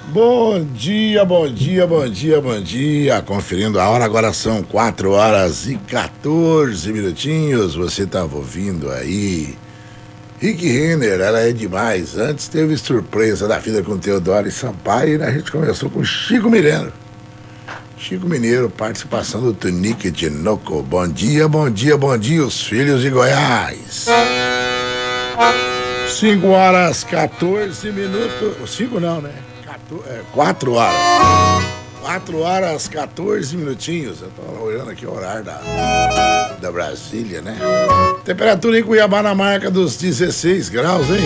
Bom dia, bom dia, bom dia, bom dia. Conferindo a hora, agora são 4 horas e 14 minutinhos. Você estava ouvindo aí Rick Renner, ela é demais. Antes teve Surpresa da Vida com Teodoro e Sampaio e a gente começou com Chico Mineiro. Chico Mineiro, participação do Tunique de Noco. Bom dia, bom dia, bom dia, os filhos de Goiás. 5 horas 14 minutos. 5 não, né? 4 horas. 4 horas 14 minutinhos. Eu tô olhando aqui o horário da Brasília, né? Temperatura em Cuiabá na marca dos 16 graus, hein?